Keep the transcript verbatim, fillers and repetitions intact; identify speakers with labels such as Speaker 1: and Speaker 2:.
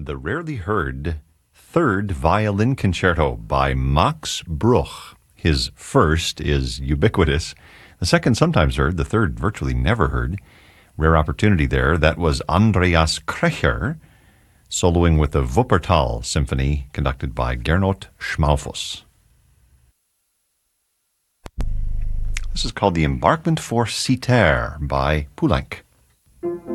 Speaker 1: the rarely heard Third Violin Concerto by Max Bruch. His first is ubiquitous. The second sometimes heard, the third virtually never heard. Rare opportunity there. That was Andreas Krecher, soloing with the Wuppertal Symphony, conducted by Gernot Schmaufus. This is called The Embarkment for Citer by Poulenc.